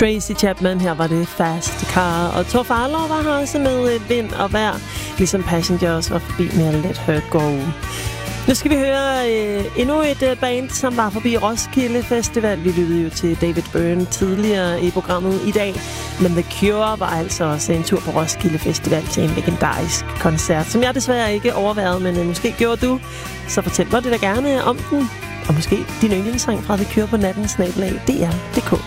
Tracy Chapman, her var det Fast Car. Og Tor Farlov var her også med vind og vejr, ligesom Passengers var forbi med Let Her Go. Nu skal vi høre endnu et band, som var forbi Roskilde Festival. Vi lyttede jo til David Byrne tidligere i programmet i dag. Men The Cure var altså også en tur på Roskilde Festival til en legendarisk koncert, som jeg desværre ikke overværede, men måske gjorde du. Så fortæl mig det da gerne om den. Og måske din yndlingssang fra The Cure på natten @DR.dk.